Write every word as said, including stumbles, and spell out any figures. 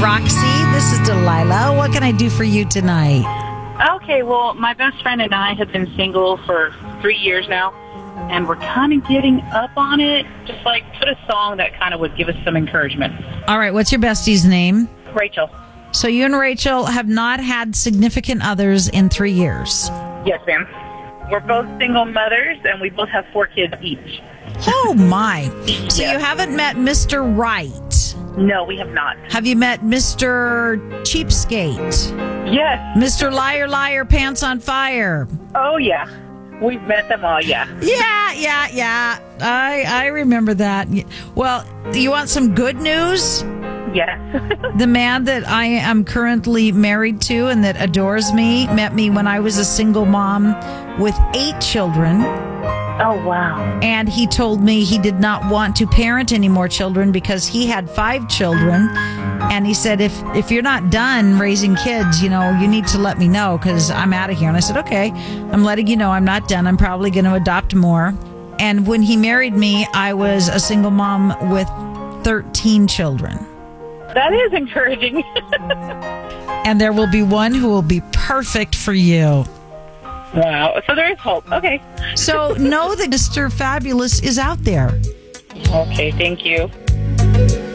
Roxy. This is Delilah. What can I do for you tonight? Okay, well, my best friend and I have been single for three years now, and we're kind of getting up on it. Just like put a song that kind of would give us some encouragement. All right, what's your bestie's name? Rachel. So you and Rachel have not had significant others in three years. Yes, ma'am. We're both single mothers, and we both have four kids each. Oh, my. So Yes. you haven't met Mister Right. No, we have not. Have you met Mister Cheapskate? Yes. Mister Liar, Liar, Pants on Fire? Oh, yeah. We've met them all, yeah. Yeah, yeah, yeah. I I remember that. Well, you want some good news? Yes. The man that I am currently married to and that adores me met me when I was a single mom with eight children. Oh, wow. And he told me he did not want to parent any more children because he had five children. And he said, if, if you're not done raising kids, you know, you need to let me know because I'm out of here. And I said, okay, I'm letting you know I'm not done. I'm probably going to adopt more. And when he married me, I was a single mom with thirteen children. That is encouraging. And there will be one who will be perfect for you. Wow. So there is hope. Okay. So know that Mister Fabulous is out there. Okay, thank you.